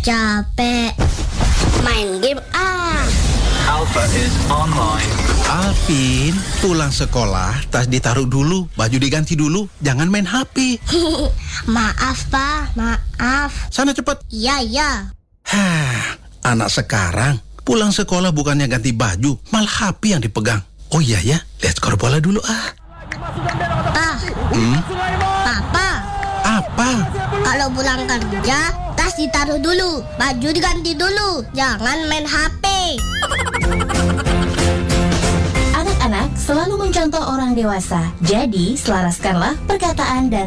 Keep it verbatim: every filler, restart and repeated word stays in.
capek. Main game ah. Alpha is online. Alvin, pulang sekolah, tas ditaruh dulu, baju diganti dulu, jangan main H P. Maaf, Pak. Maaf. Sana cepat. Iya, iya. Hah, anak sekarang pulang sekolah bukannya ganti baju, malah H P yang dipegang. Oh iya ya, lihat skor bola dulu ah. Pa. Hmm? Papa. Apa? Kalau pulang kerja, tas ditaruh dulu, baju diganti dulu, jangan main H P. Anak-anak selalu mencontoh orang dewasa, jadi selaraskanlah perkataan dan